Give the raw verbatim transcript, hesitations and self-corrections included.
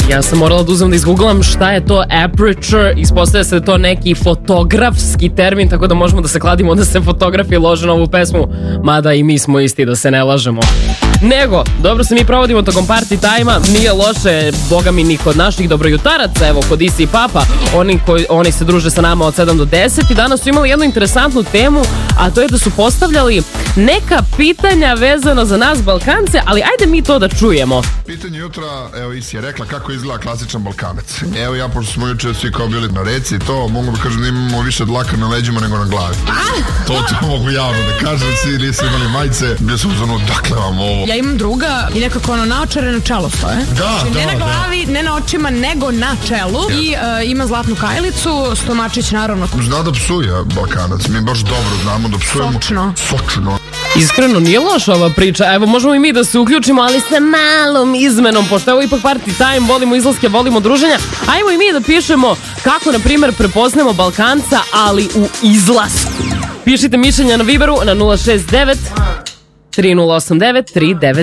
Ja sam morala da uzmem da izgooglam šta je to aperture. Ispostavlja se da je to neki fotografski termin, tako da možemo da se kladimo da se fotografi lože na ovu pesmu, mada i mi smo isti, da se ne lažemo. Nego, dobro se mi provodimo tokom party time-a, nije loše, boga mi, ni kod naših dobrojutaraca, evo kod Isi i Papa, oni, koji, oni se druže sa nama od sedam do deset i danas su imali jednu interesantnu temu, a to je da su postavljali neka pitanja vezano za nas Balkance, ali ajde mi to da čujemo. Pitanje jutra, evo Isi je rekla kako izgleda klasičan Balkanac. Evo ja, pošto smo juče svi kao bili na reci, to mogu da kažem da imamo više dlaka na leđima nego na glavi. To to mogu javno da kažem, svi nisu imali majice, bio sam uzmano, dakle vam ovo. Ja imam druga i nekako ono naočare na čelo stoje. Da, znači, da, ne na glavi, da. Ne na očima, nego na čelu. Ja. I uh, ima zlatnu kajlicu, stomačić naravno. Zna da psuje Balkanac, mi baš dobro znamo da psujemo. Sočno. Sočno. Iskreno, nije loša ova priča. Evo, možemo i mi da se uključimo, ali sa malom izmenom, pošto evo ipak party time, volimo izlaske, volimo druženja. Ajmo i mi da pišemo kako, na primjer, prepoznamo Balkanca, ali u izlasku. Pišite mišljenja na Viberu na nula šest devet tri nula osam devet tri devet